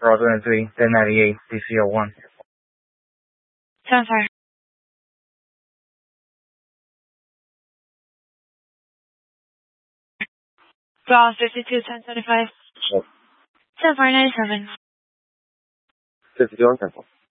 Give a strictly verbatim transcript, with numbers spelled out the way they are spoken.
Route twenty-three, ten ninety-eight, D C O one. seven five. Route fifty-two, ten twenty-five. Oh. ten four ninety-seven. fifty-two on Temple.